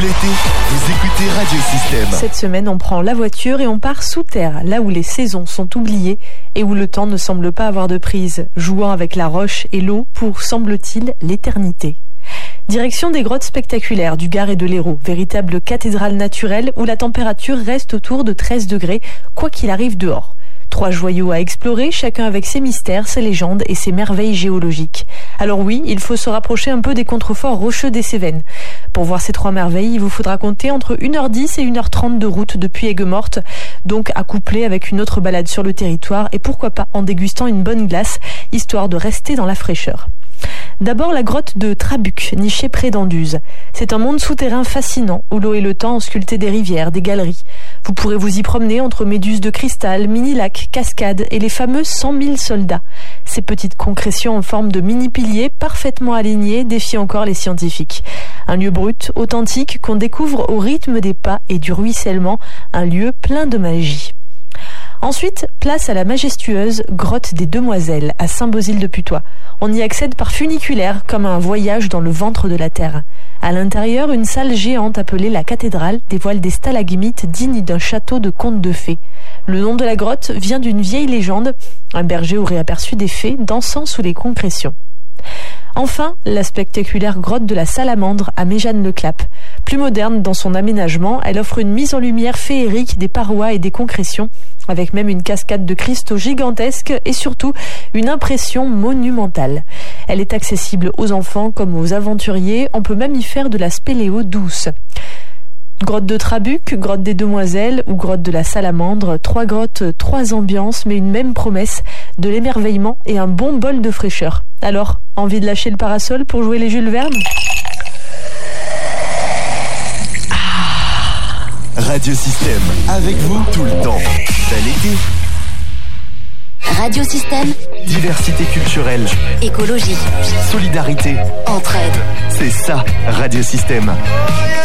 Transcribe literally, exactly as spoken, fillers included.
l'été, vous écoutez Radio Système. Cette semaine, on prend la voiture et on part sous terre, là où les saisons sont oubliées et où le temps ne semble pas avoir de prise, jouant avec la roche et l'eau pour, semble-t-il, l'éternité. Direction des grottes spectaculaires du Gard et de l'Hérault, véritable cathédrale naturelle où la température reste autour de treize degrés, quoi qu'il arrive dehors. Trois joyaux à explorer, chacun avec ses mystères, ses légendes et ses merveilles géologiques. Alors oui, il faut se rapprocher un peu des contreforts rocheux des Cévennes. Pour voir ces trois merveilles, il vous faudra compter entre une heure dix et une heure trente de route depuis Aigues-Mortes, donc à coupler avec une autre balade sur le territoire et pourquoi pas en dégustant une bonne glace, histoire de rester dans la fraîcheur. D'abord la grotte de Trabuc, nichée près d'Anduze. C'est un monde souterrain fascinant où l'eau et le temps ont sculpté des rivières, des galeries. Vous pourrez vous y promener entre méduses de cristal, mini-lacs, cascades et les fameux cent mille soldats. Ces petites concrétions en forme de mini-piliers parfaitement alignés défient encore les scientifiques. Un lieu brut, authentique, qu'on découvre au rythme des pas et du ruissellement, un lieu plein de magie. Ensuite, place à la majestueuse grotte des Demoiselles à Saint-Bosile-de-Putois. On y accède par funiculaire comme à un voyage dans le ventre de la terre. À l'intérieur, une salle géante appelée la cathédrale dévoile des stalagmites dignes d'un château de contes de fées. Le nom de la grotte vient d'une vieille légende. Un berger aurait aperçu des fées dansant sous les concrétions. Enfin, la spectaculaire grotte de la Salamandre à Méjeanne-le-Clap. Plus moderne dans son aménagement, elle offre une mise en lumière féerique des parois et des concrétions, avec même une cascade de cristaux gigantesques et surtout une impression monumentale. Elle est accessible aux enfants comme aux aventuriers, on peut même y faire de la spéléo douce. Grotte de Trabuc, grotte des Demoiselles ou grotte de la Salamandre, trois grottes, trois ambiances, mais une même promesse, de l'émerveillement et un bon bol de fraîcheur. Alors, envie de lâcher le parasol pour jouer les Jules Verne ? Radio Système, avec vous tout le temps. Bel été. Radio Système. Diversité culturelle. Écologie. Solidarité. Entraide. C'est ça, Radio Système.